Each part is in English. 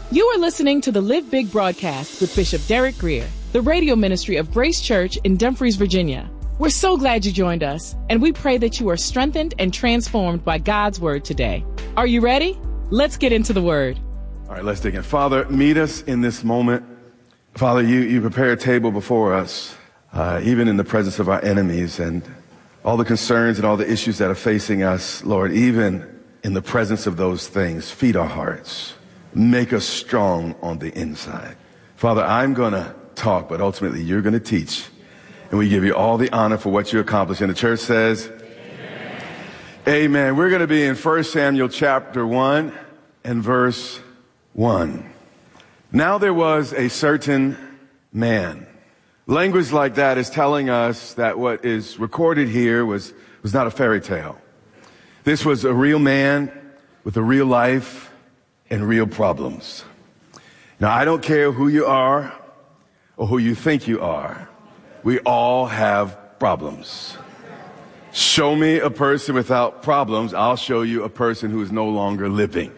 You are listening to the Live Big broadcast with Bishop Derek Grier, the radio ministry of Grace Church in Dumfries, Virginia. We're so glad you joined us, and we pray that you are strengthened and transformed by God's word today. Are you ready? Let's get into the word. All right, let's dig in. Father, meet us in this moment. Father, you prepare a table before us, even in the presence of our enemies and all the concerns and all the issues that are facing us. Lord, even in the presence of those things, feed our hearts. Make us strong on the inside. Father, I'm going to talk, but ultimately you're going to teach. And we give you all the honor for what you accomplished. And the church says, Amen. Amen. We're going to be in 1 Samuel chapter 1 and verse 1. Now there was a certain man. Language like that is telling us that what is recorded here was not a fairy tale. This was a real man with a real life and real problems. Now, I don't care who you are or who you think you are. We all have problems. Show me a person without problems, I'll show you a person who is no longer living.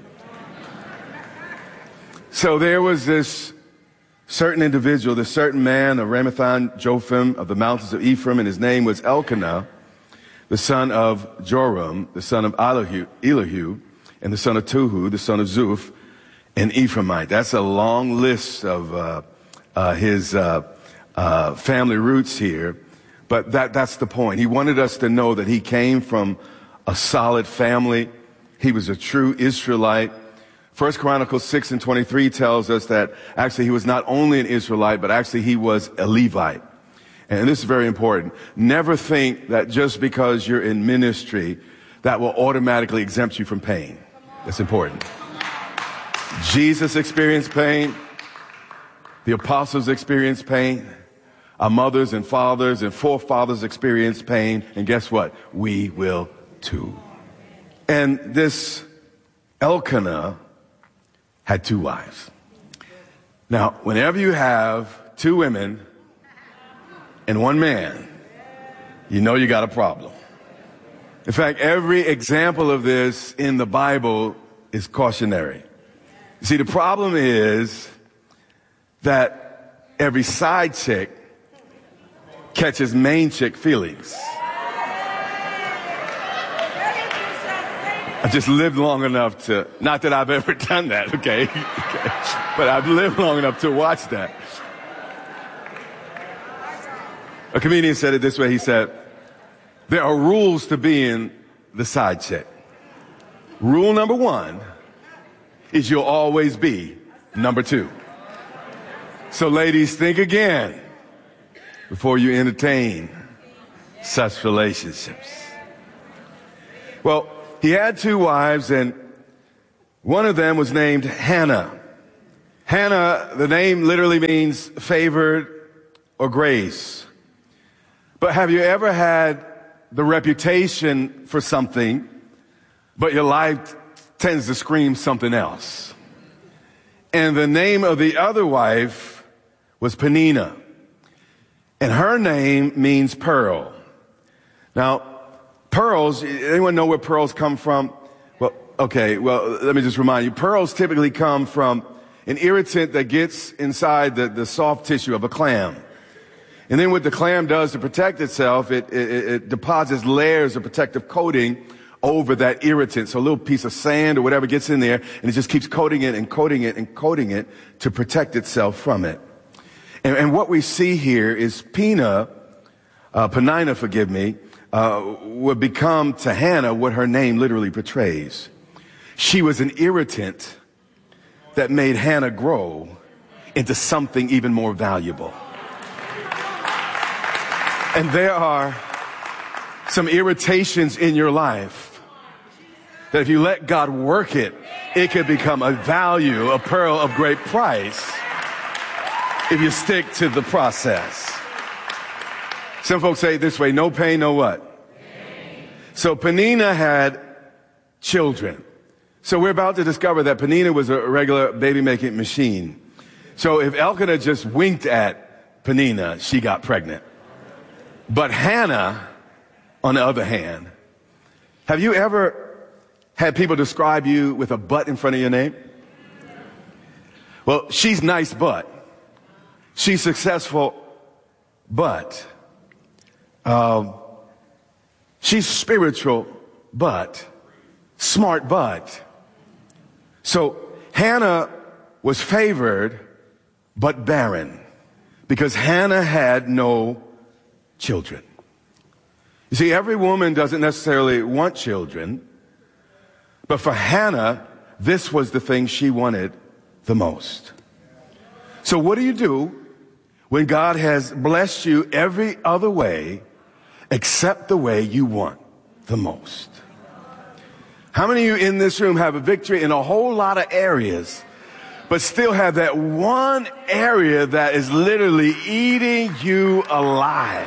So there was this certain individual, this certain man of Ramathan Jophim of the mountains of Ephraim, and his name was Elkanah, the son of Joram, the son of Elihu, and the son of Tuhu, the son of Zuph, an Ephraimite. That's a long list of his family roots here, but that's the point. He wanted us to know that he came from a solid family. He was a true Israelite. 1 Chronicles 6:23 tells us that actually he was not only an Israelite, but actually he was a Levite. And this is very important. Never think that just because you're in ministry, that will automatically exempt you from pain. That's important. Jesus experienced pain. The apostles experienced pain. Our mothers and fathers and forefathers experienced pain. And guess what? We will too. And this Elkanah had two wives. Now, whenever you have two women and one man, you know you got a problem. In fact, every example of this in the Bible is cautionary. You see, the problem is that every side chick catches main chick feelings. I've just lived long enough to, not that I've ever done that, okay? But I've lived long enough to watch that. A comedian said it this way. He said, there are rules to being the side chick. Rule number one is you'll always be number two. So ladies, think again before you entertain such relationships. Well, he had two wives, and one of them was named Hannah. Hannah, the name literally means favored or grace. But have you ever had the reputation for something, but your life tends to scream something else? And the name of the other wife was Peninnah. And her name means pearl. Now, pearls, anyone know where pearls come from? Well, okay, well, let me just remind you. Pearls typically come from an irritant that gets inside the soft tissue of a clam. And then what the clam does to protect itself, it deposits layers of protective coating over that irritant. So a little piece of sand or whatever gets in there, and it just keeps coating it and coating it and coating it to protect itself from it. And what we see here is Peninnah, would become to Hannah what her name literally portrays. She was an irritant that made Hannah grow into something even more valuable. And there are some irritations in your life that if you let God work it, it could become a value, a pearl of great price if you stick to the process. Some folks say it this way, no pain, no what? Pain. So Peninnah had children. So we're about to discover that Peninnah was a regular baby-making machine. So if Elkanah just winked at Peninnah, she got pregnant. But Hannah, on the other hand, have you ever had people describe you with a but in front of your name? Well, she's nice, but she's successful, but she's spiritual, but smart, but. So Hannah was favored, but barren, because Hannah had no children. You see, every woman doesn't necessarily want children, but for Hannah, this was the thing she wanted the most. So what do you do when God has blessed you every other way except the way you want the most? How many of you in this room have a victory in a whole lot of areas, but still have that one area that is literally eating you alive?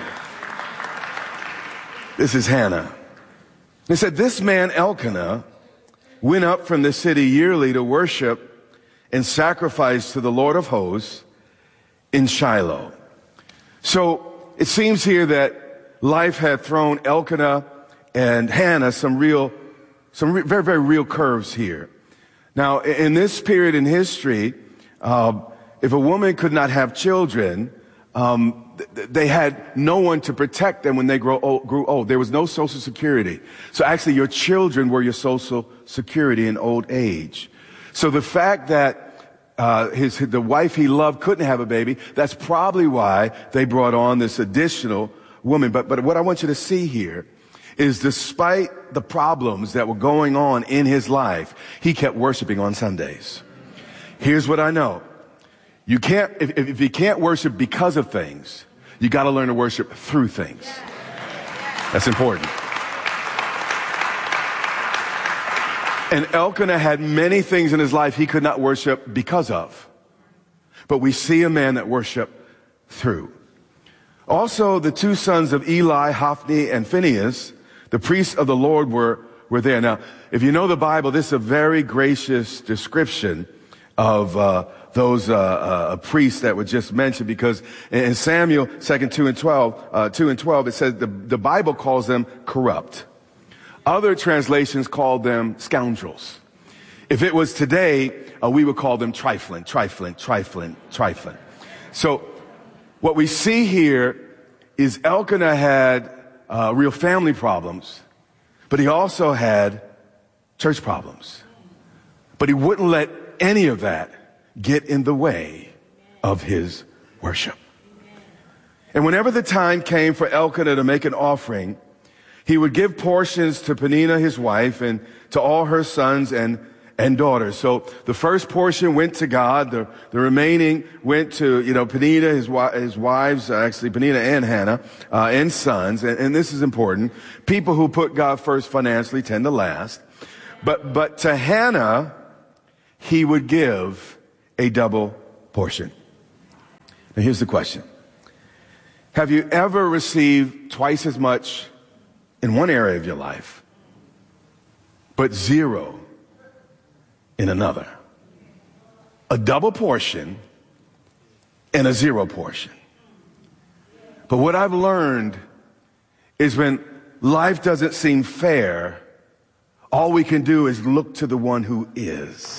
This is Hannah. They said, this man Elkanah went up from the city yearly to worship and sacrifice to the Lord of hosts in Shiloh. So it seems here that life had thrown Elkanah and Hannah some very, very real curves here. Now, in this period in history, if a woman could not have children, they had no one to protect them when they grew old. There was no Social Security. So actually, your children were your Social Security in old age. So the fact that the wife he loved couldn't have a baby, that's probably why they brought on this additional woman. But what I want you to see here is, despite the problems that were going on in his life, he kept worshiping on Sundays. Here's what I know. You can't, if you can't worship because of things, you got to learn to worship through things. That's important. And Elkanah had many things in his life he could not worship because of. But we see a man that worshiped through. Also, the two sons of Eli, Hophni and Phinehas, the priests of the Lord, were there. Now, if you know the Bible, this is a very gracious description of those priests that were just mentioned, because in Samuel 2 and 12, it says the Bible calls them corrupt. Other translations call them scoundrels. If it was today, we would call them trifling. So what we see here is Elkanah had real family problems, but he also had church problems. But he wouldn't let any of that get in the way of his worship. And whenever the time came for Elkanah to make an offering, he would give portions to Peninnah, his wife, and to all her sons and daughters. So the first portion went to God. The remaining went to, Peninnah, his wives, actually Peninnah and Hannah, and sons. And this is important. People who put God first financially tend to last. But to Hannah, he would give a double portion. Now here's the question. Have you ever received twice as much in one area of your life, but zero in another? A double portion and a zero portion. But what I've learned is, when life doesn't seem fair, all we can do is look to the one who is.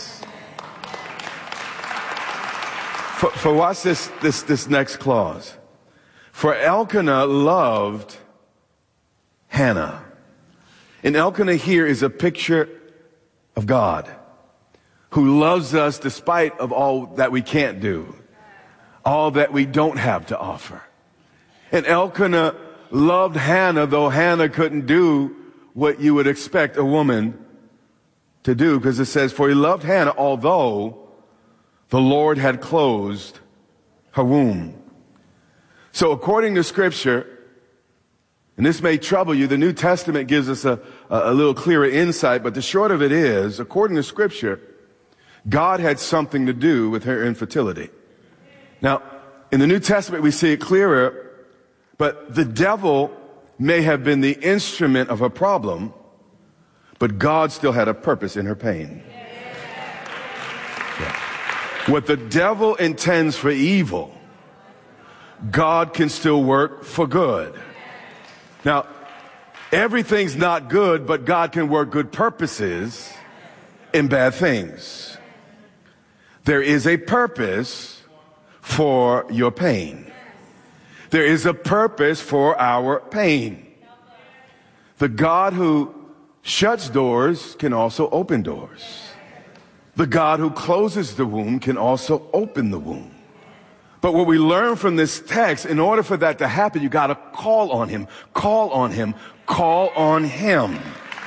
For watch this next clause. For Elkanah loved Hannah. And Elkanah here is a picture of God, who loves us despite of all that we can't do, all that we don't have to offer. And Elkanah loved Hannah, though Hannah couldn't do what you would expect a woman to do, because it says, for he loved Hannah, although the Lord had closed her womb. So according to Scripture, and this may trouble you, the New Testament gives us a little clearer insight, but the short of it is, according to Scripture, God had something to do with her infertility. Now, in the New Testament we see it clearer, but the devil may have been the instrument of her problem, but God still had a purpose in her pain. Yeah. What the devil intends for evil, God can still work for good. Now, everything's not good, but God can work good purposes in bad things. There is a purpose for your pain. There is a purpose for our pain. The God who shuts doors can also open doors. The God who closes the womb can also open the womb. But what we learn from this text, in order for that to happen, you got to call on him, call on him, call on him.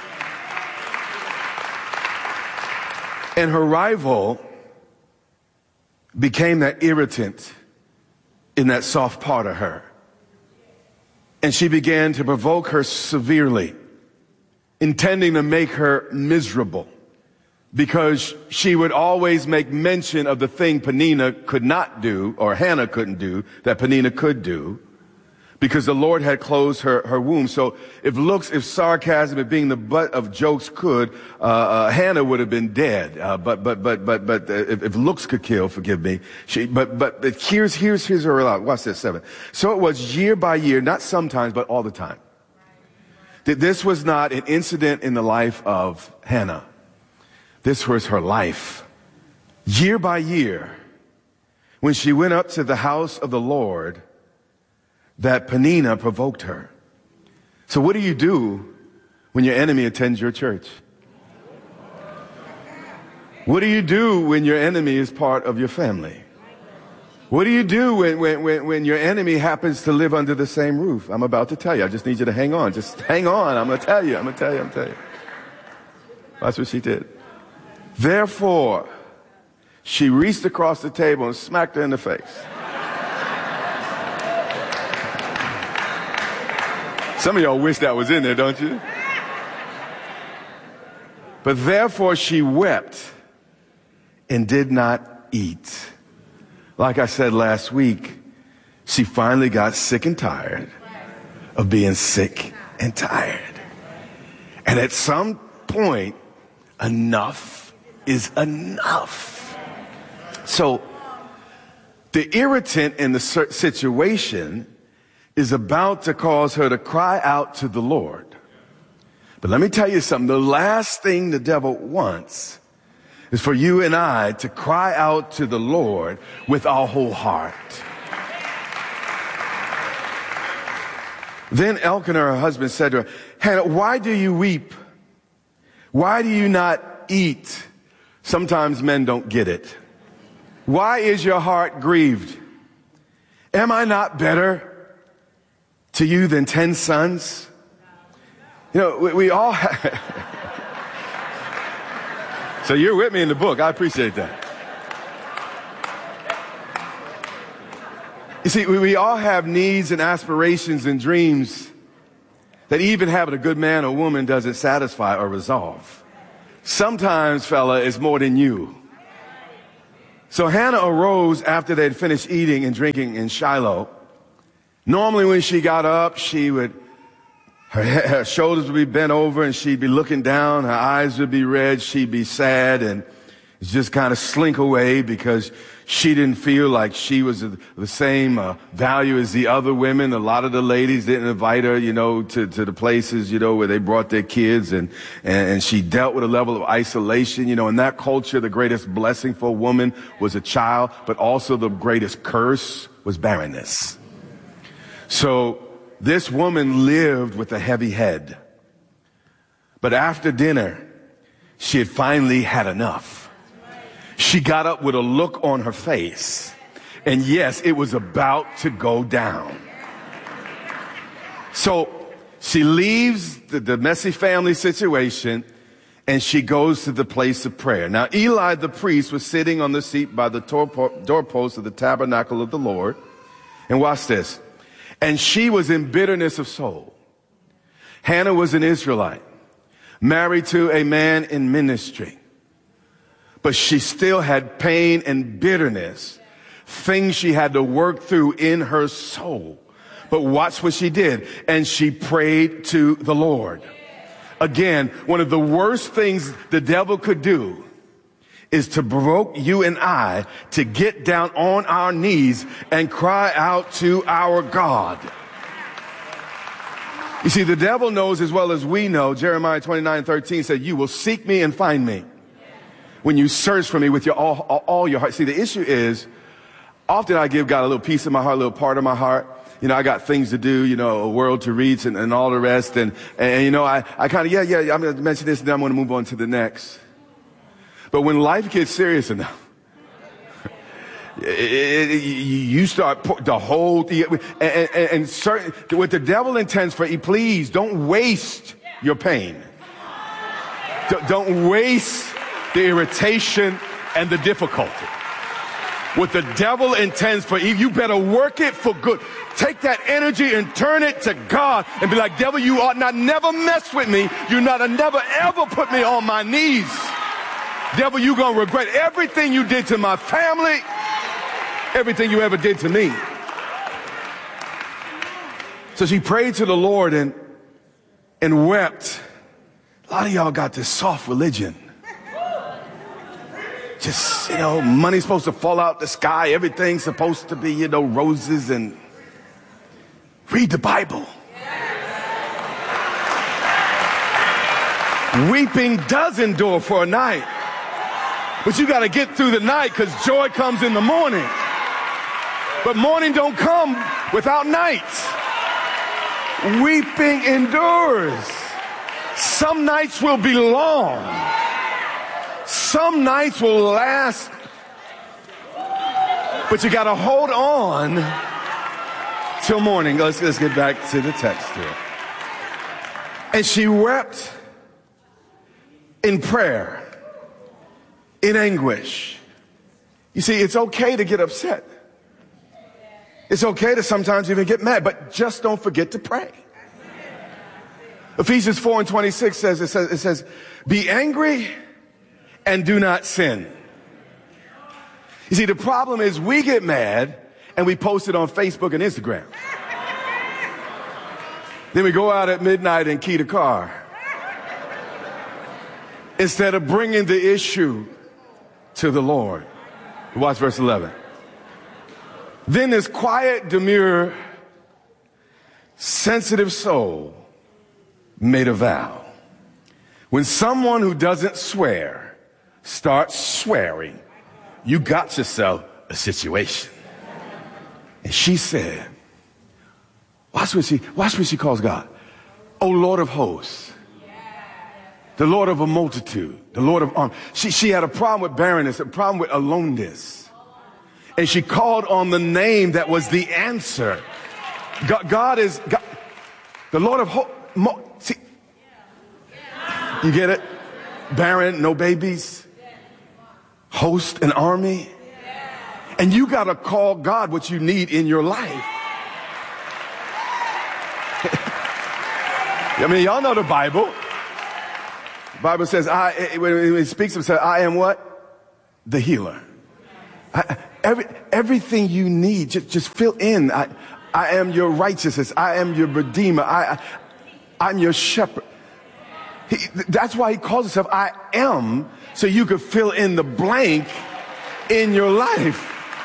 And her rival became that irritant in that soft part of her. And she began to provoke her severely, intending to make her miserable, because she would always make mention of the thing Peninnah could not do, or Hannah couldn't do, that Peninnah could do, because the Lord had closed her womb. So if sarcasm, if being the butt of jokes could, Hannah would have been dead. But if looks could kill, forgive me. But here's her result. Watch this, 7. So it was year by year, not sometimes, but all the time. This was not an incident in the life of Hannah. This was her life. Year by year, when she went up to the house of the Lord, that Peninnah provoked her. So what do you do when your enemy attends your church? What do you do when your enemy is part of your family? What do you do when your enemy happens to live under the same roof? I'm about to tell you. I just need you to hang on. Just hang on. I'm going to tell you. That's what she did. Therefore, she reached across the table and smacked her in the face. Some of y'all wish that was in there, don't you? But therefore she wept and did not eat. Like I said last week, she finally got sick and tired of being sick and tired. And at some point, enough is enough. So the irritant in the situation is about to cause her to cry out to the Lord. But let me tell you something. The last thing the devil wants is for you and I to cry out to the Lord with our whole heart. Then Elkanah, her husband, said to her, Hannah, why do you weep? Why do you not eat? Sometimes men don't get it. Why is your heart grieved? Am I not better to you than 10 sons? You know, we all have. So you're with me in the book. I appreciate that. You see, we all have needs and aspirations and dreams that even having a good man or woman doesn't satisfy or resolve. Sometimes, fella, it's more than you. So Hannah arose after they'd finished eating and drinking in Shiloh. Normally when she got up, her shoulders would be bent over and she'd be looking down. Her eyes would be red. She'd be sad and just kind of slink away because she didn't feel like she was the same value as the other women. A lot of the ladies didn't invite her, to the places, where they brought their kids, and she dealt with a level of isolation. In that culture, the greatest blessing for a woman was a child, but also the greatest curse was barrenness. So this woman lived with a heavy head. But after dinner, she had finally had enough. She got up with a look on her face. And yes, it was about to go down. So she leaves the messy family situation and she goes to the place of prayer. Now, Eli the priest was sitting on the seat by the doorpost of the tabernacle of the Lord. And watch this. And she was in bitterness of soul. Hannah was an Israelite, married to a man in ministry. But she still had pain and bitterness, things she had to work through in her soul. But watch what she did. And she prayed to the Lord. Again, one of the worst things the devil could do is to provoke you and I to get down on our knees and cry out to our God. You see, the devil knows as well as we know. Jeremiah 29:13 said, you will seek me and find me when you search for me with your all your heart. See, the issue is, often I give God a little piece of my heart, a little part of my heart. You know, I got things to do, you know, a world to reach and all the rest. And you know, I kind of, I'm going to mention this and then I'm going to move on to the next. But when life gets serious enough, you start the whole thing, and certain, what the devil intends for you, please don't waste your pain. Don't waste the irritation and the difficulty. What the devil intends for you, you better work it for good. Take that energy and turn it to God and be like, devil, you ought not never mess with me. You not never ever put me on my knees. Devil, you gonna regret everything you did to my family, everything you ever did to me. So she prayed to the Lord and wept. A lot of y'all got this soft religion. Just, you know, money's supposed to fall out the sky. Everything's supposed to be, you know, roses. And read the Bible. Weeping does endure for a night. But you got to get through the night because joy comes in the morning. But morning don't come without night. Weeping endures. Some nights will be long. Some nights will last. But you got to hold on till morning. Let's get back to the text here. And she wept in prayer, in anguish. You see, it's okay to get upset. It's okay to sometimes even get mad, but just don't forget to pray. Ephesians 4:26 says, be angry and do not sin. You see, the problem is we get mad and we post it on Facebook and Instagram. Then we go out at midnight and key the car. Instead of bringing the issue to the Lord. Watch verse 11. Then this quiet, demure, sensitive soul made a vow. When someone who doesn't swear starts swearing, you got yourself a situation. And she said, watch what she calls God. O Lord of hosts, the Lord of a multitude, the Lord of arms. She had a problem with barrenness, a problem with aloneness. And she called on the name that was the answer. God is God, the Lord of hosts. See, you get it? Barren, no babies, host an army. And you got to call God what you need in your life. I mean, y'all know the Bible. The Bible says, when it speaks of it, I am what? The healer. Everything you need, just fill in. I am your righteousness. I am your redeemer. I'm your shepherd. That's why he calls himself I am, so you could fill in the blank in your life.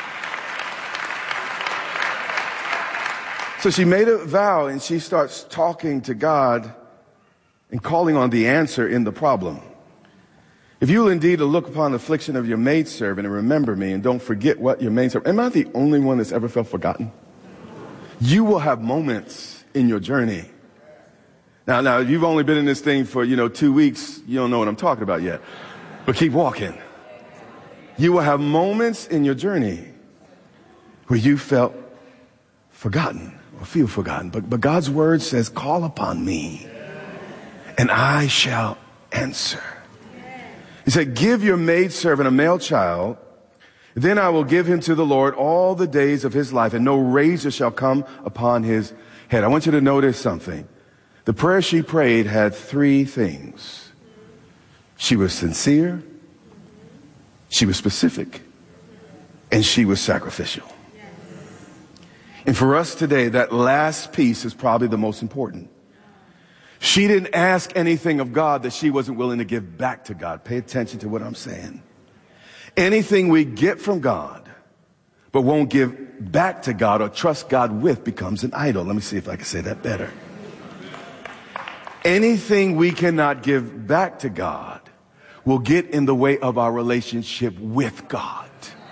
So she made a vow and she starts talking to God and calling on the answer in the problem. If you will indeed look upon the affliction of your maidservant and remember me and don't forget what your maidservant, am I the only one that's ever felt forgotten? You will have moments in your journey. Now, if you've only been in this thing for, 2 weeks, you don't know what I'm talking about yet. But keep walking. You will have moments in your journey where you felt forgotten or feel forgotten. But God's word says, call upon me and I shall answer. He said, give your maidservant a male child. Then I will give him to the Lord all the days of his life, and no razor shall come upon his head. I want you to notice something. The prayer she prayed had three things. She was sincere, she was specific, and she was sacrificial. And for us today, that last piece is probably the most important. She didn't ask anything of God that she wasn't willing to give back to God. Pay attention to what I'm saying. Anything we get from God, but won't give back to God or trust God with, becomes an idol. Let me see if I can say that better. Anything we cannot give back to God, will get in the way of our relationship with God.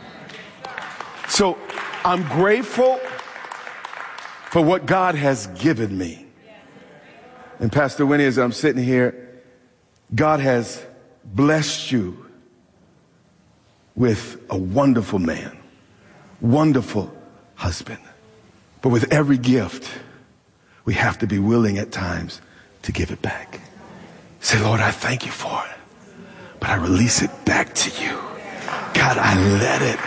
So I'm grateful for what God has given me. And Pastor Winnie, as I'm sitting here, God has blessed you with a wonderful man, wonderful husband. But with every gift, we have to be willing at times to give it back. Say, Lord, I thank you for it, but I release it back to you. God, I let it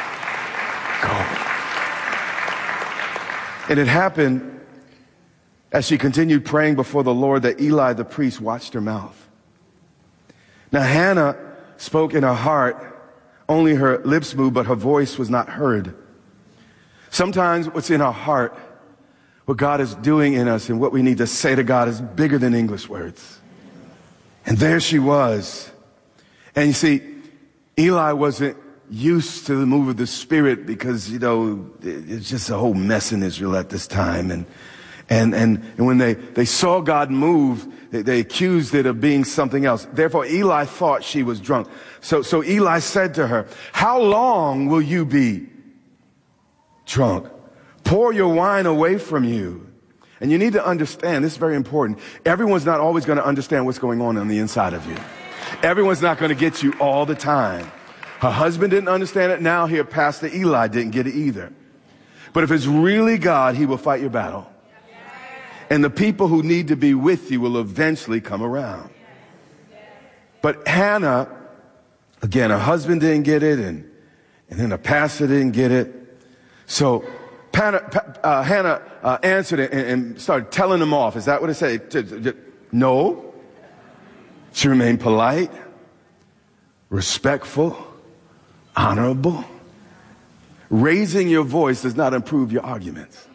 go. And it happened as she continued praying before the Lord that Eli the priest watched her mouth. Now Hannah spoke in her heart, only her lips moved, but her voice was not heard. Sometimes what's in our heart, what God is doing in us and what we need to say to God is bigger than English words. And there she was. And you see, Eli wasn't used to the move of the Spirit because, it's just a whole mess in Israel at this time. And when they saw God move, they accused it of being something else. Therefore, Eli thought she was drunk. So Eli said to her, how long will you be drunk? Pour your wine away from you. And you need to understand, this is very important. Everyone's not always going to understand what's going on the inside of you. Everyone's not going to get you all the time. Her husband didn't understand it. Now here, Pastor Eli didn't get it either. But if it's really God, he will fight your battle. And the people who need to be with you will eventually come around. But Hannah, again, her husband didn't get it, and then the pastor didn't get it. So Hannah answered it and started telling them off. Is that what it said? No. She remained polite, respectful, honorable. Raising your voice does not improve your arguments.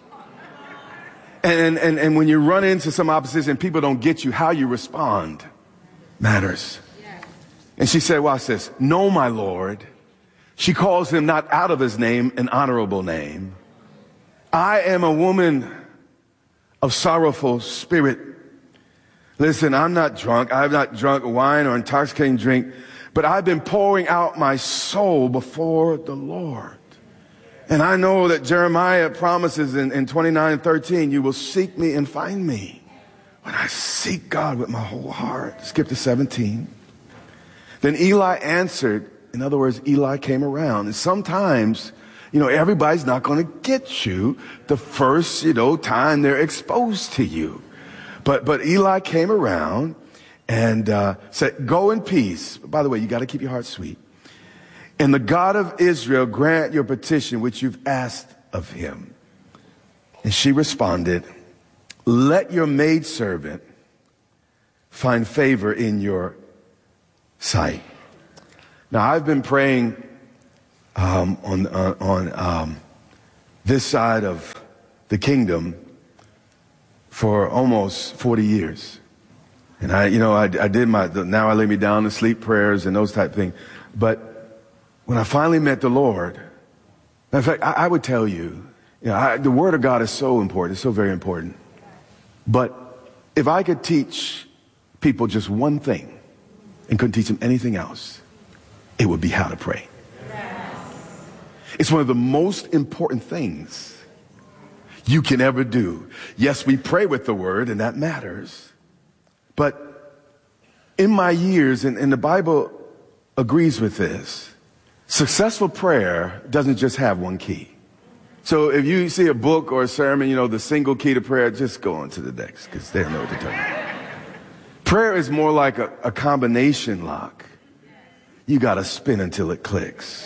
And when you run into some opposition, people don't get you, how you respond matters. And she said, watch this. No, my Lord. She calls him not out of his name, an honorable name. I am a woman of sorrowful spirit. Listen, I'm not drunk. I have not drunk wine or intoxicating drink, but I've been pouring out my soul before the Lord. And I know that Jeremiah promises in 29:13, you will seek me and find me when I seek God with my whole heart. Skip to 17. Then Eli answered. In other words, Eli came around. And sometimes, everybody's not going to get you the first, time they're exposed to you. But Eli came around and said, go in peace. By the way, you got to keep your heart sweet. And the God of Israel grant your petition which you've asked of him. And she responded, let your maidservant find favor in your sight. Now, I've been praying on this side of the kingdom for almost 40 years. And I did now I lay me down to sleep prayers and those type of things. But when I finally met the Lord, in fact, I would tell you, the Word of God is so important. It's so very important. But if I could teach people just one thing and couldn't teach them anything else, it would be how to pray. It's one of the most important things you can ever do. Yes, we pray with the Word, and that matters. But in my years, and the Bible agrees with this, successful prayer doesn't just have one key. So if you see a book or a sermon, the single key to prayer, just go on to the next because they don't know what they're talking about. Prayer is more like a combination lock. You got to spin until it clicks.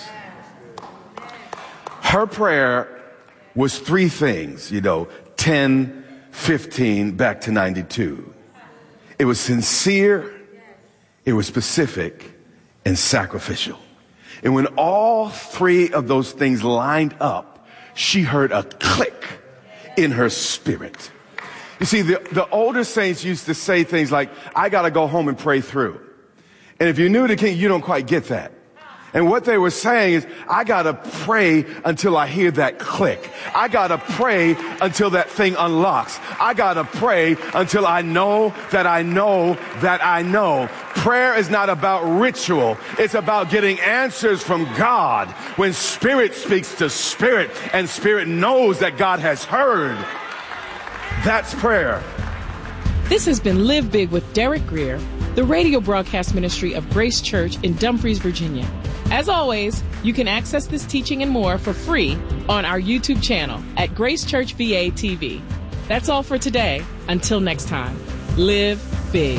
Her prayer was three things, 10, 15, back to 92. It was sincere, it was specific, and sacrificial. And when all three of those things lined up, she heard a click in her spirit. You see, the older saints used to say things like, I got to go home and pray through. And if you're new to the king, you don't quite get that. And what they were saying is, I gotta pray until I hear that click. I gotta pray until that thing unlocks. I gotta pray until I know that I know that I know. Prayer is not about ritual. It's about getting answers from God. When spirit speaks to spirit and spirit knows that God has heard, that's prayer. This has been Live Big with Derek Grier, the radio broadcast ministry of Grace Church in Dumfries, Virginia. As always, you can access this teaching and more for free on our YouTube channel at Grace Church VA TV. That's all for today. Until next time, live big.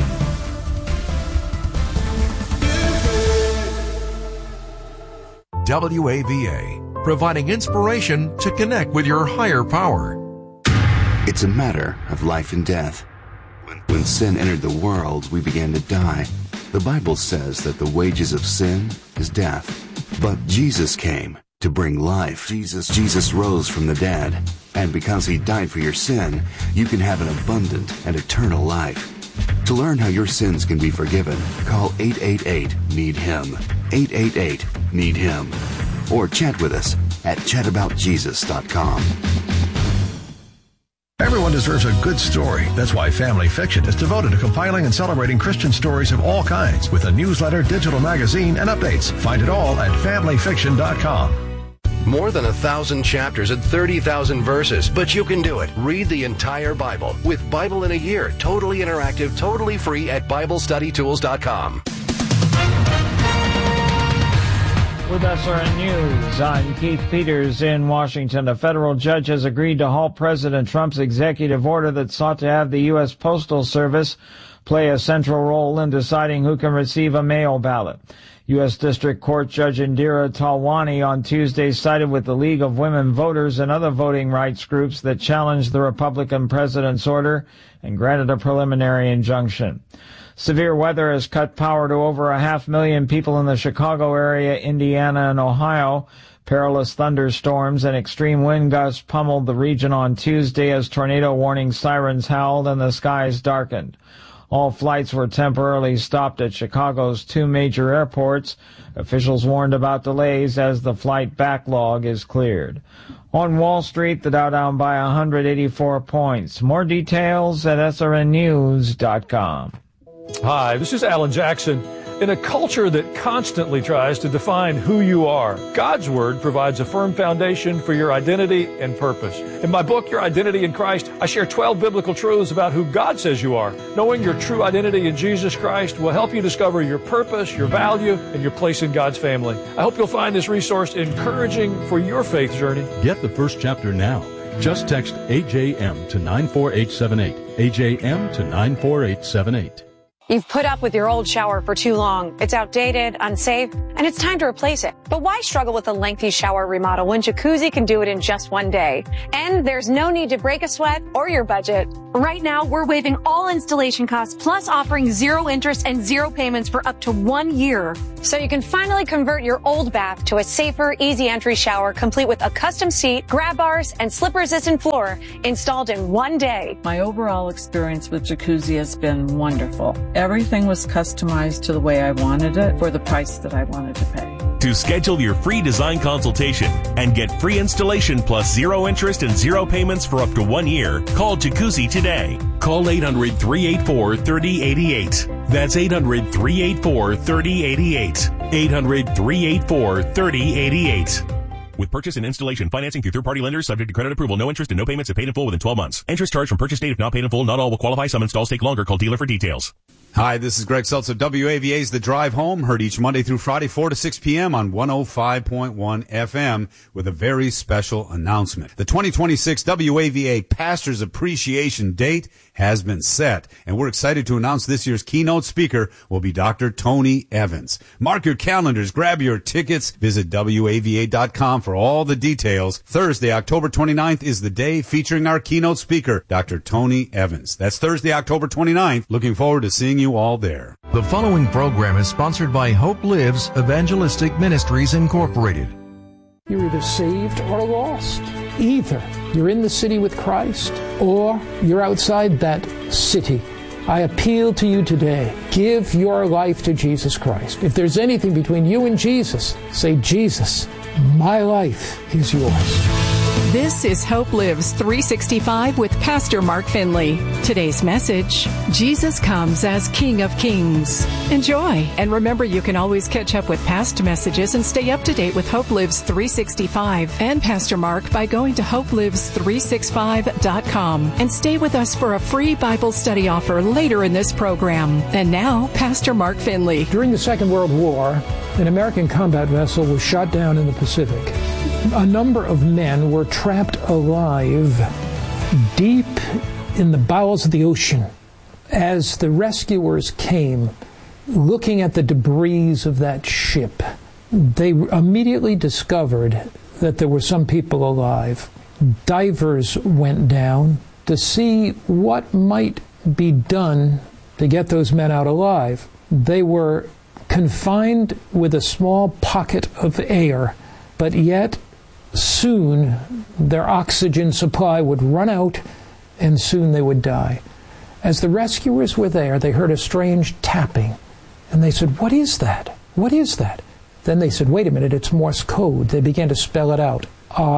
WAVA, providing inspiration to connect with your higher power. It's a matter of life and death. When sin entered the world, we began to die. The Bible says that the wages of sin is death. But Jesus came to bring life. Jesus rose from the dead. And because he died for your sin, you can have an abundant and eternal life. To learn how your sins can be forgiven, call 888-NEED-HIM. 888-NEED-HIM. Or chat with us at chataboutjesus.com. Everyone deserves a good story. That's why Family Fiction is devoted to compiling and celebrating Christian stories of all kinds with a newsletter, digital magazine, and updates. Find it all at familyfiction.com. More than 1,000 chapters and 30,000 verses, but you can do it. Read the entire Bible with Bible in a Year, totally interactive, totally free at BibleStudyTools.com. With SRN News, I'm Keith Peters in Washington. A federal judge has agreed to halt President Trump's executive order that sought to have the U.S. Postal Service play a central role in deciding who can receive a mail ballot. U.S. District Court Judge Indira Talwani on Tuesday sided with the League of Women Voters and other voting rights groups that challenged the Republican president's order and granted a preliminary injunction. Severe weather has cut power to over 500,000 people in the Chicago area, Indiana, and Ohio. Perilous thunderstorms and extreme wind gusts pummeled the region on Tuesday as tornado warning sirens howled and the skies darkened. All flights were temporarily stopped at Chicago's two major airports. Officials warned about delays as the flight backlog is cleared. On Wall Street, the Dow down by 184 points. More details at srnnews.com. Hi, this is Alan Jackson. In a culture that constantly tries to define who you are, God's Word provides a firm foundation for your identity and purpose. In my book, Your Identity in Christ, I share 12 biblical truths about who God says you are. Knowing your true identity in Jesus Christ will help you discover your purpose, your value, and your place in God's family. I hope you'll find this resource encouraging for your faith journey. Get the first chapter now. Just text AJM to 94878. AJM to 94878. You've put up with your old shower for too long. It's outdated, unsafe, and it's time to replace it. But why struggle with a lengthy shower remodel when Jacuzzi can do it in just one day? And there's no need to break a sweat or your budget. Right now, we're waiving all installation costs, plus offering 0 interest and 0 payments for up to 1 year. So you can finally convert your old bath to a safer, easy entry shower, complete with a custom seat, grab bars, and slip-resistant floor installed in 1 day. My overall experience with Jacuzzi has been wonderful. Everything was customized to the way I wanted it for the price that I wanted to pay. To schedule your free design consultation and get free installation plus 0 interest and 0 payments for up to 1 year, call Jacuzzi today. Call 800-384-3088. That's 800-384-3088. 800-384-3088. With purchase and installation financing through third-party lenders subject to credit approval. No interest and no payments if paid in full within 12 months. Interest charged from purchase date if not paid in full. Not all will qualify. Some installs take longer. Call dealer for details. Hi, this is Greg Seltz of WAVA's The Drive Home, heard each Monday through Friday, 4 to 6 p.m. on 105.1 FM with a very special announcement. The 2026 WAVA Pastors Appreciation Date has been set, and we're excited to announce this year's keynote speaker will be Dr. Tony Evans. Mark your calendars, grab your tickets, visit WAVA.com for all the details. Thursday, October 29th is the day featuring our keynote speaker, Dr. Tony Evans. That's Thursday, October 29th. Looking forward to seeing you all there. The following program is sponsored by Hope Lives Evangelistic Ministries Incorporated. You're either saved or lost. Either you're in the city with Christ or you're outside that city. I appeal to you today. Give your life to Jesus Christ. If there's anything between you and Jesus, say, Jesus, my life is yours. This is Hope Lives 365 with Pastor Mark Finley. Today's message, Jesus comes as King of Kings. Enjoy. And remember, you can always catch up with past messages and stay up to date with Hope Lives 365 and Pastor Mark by going to hopelives365.com and stay with us for a free Bible study offer later in this program. And now, Pastor Mark Finley. During the Second World War, an American combat vessel was shot down in the Pacific. A number of men were trapped alive deep in the bowels of the ocean. As the rescuers came, looking at the debris of that ship, they immediately discovered that there were some people alive. Divers went down to see what might be done to get those men out alive. They were confined with a small pocket of air, but yet soon their oxygen supply would run out and soon they would die. As the rescuers were there, they heard a strange tapping and they said, "What is that? What is that?" Then they said, "Wait a minute, it's Morse code." They began to spell it out.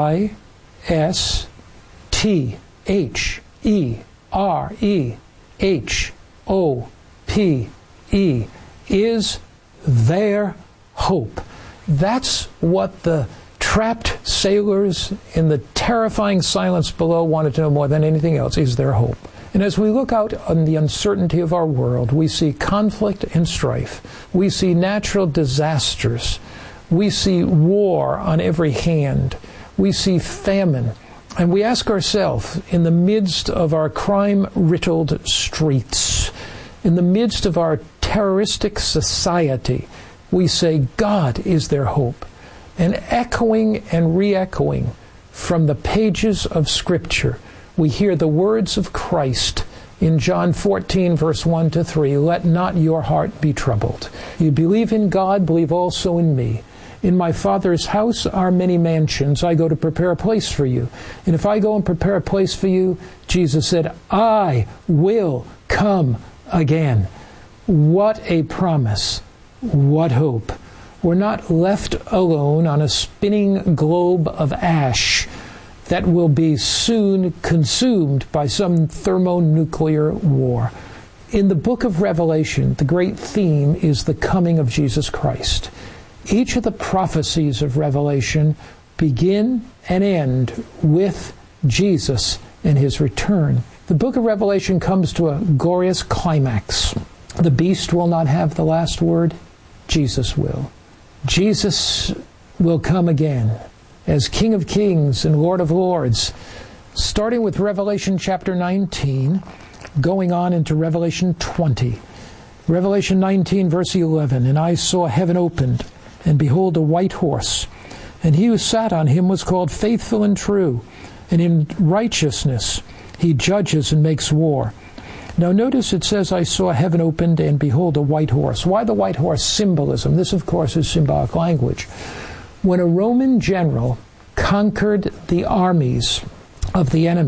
I-S-T-H-E-R-E-H-O-P-E is their hope. That's what the trapped sailors in the terrifying silence below wanted to know more than anything else. Is there hope? And as we look out on the uncertainty of our world, we see conflict and strife. We see natural disasters. We see war on every hand. We see famine. And we ask ourselves, in the midst of our crime-riddled streets, in the midst of our terroristic society, we say, God is their hope. And echoing and re-echoing from the pages of Scripture, we hear the words of Christ in John 14, verse 1 to 3, "Let not your heart be troubled. You believe in God, believe also in me. In my Father's house are many mansions. I go to prepare a place for you. And if I go and prepare a place for you," Jesus said, "I will come again." What a promise. What hope. We're not left alone on a spinning globe of ash that will be soon consumed by some thermonuclear war. In the book of Revelation, the great theme is the coming of Jesus Christ. Each of the prophecies of Revelation begin and end with Jesus and his return. The book of Revelation comes to a glorious climax. The beast will not have the last word. Jesus will. Jesus will come again as King of Kings and Lord of Lords, starting with Revelation chapter 19, going on into Revelation 20. Revelation 19, verse 11, "And I saw heaven opened, and behold a white horse, and he who sat on him was called Faithful and True, and in righteousness he judges and makes war." Now notice it says, "I saw heaven opened, and behold a white horse." Why the white horse? Symbolism. This, of course, is symbolic language. When a Roman general conquered the armies of the enemy,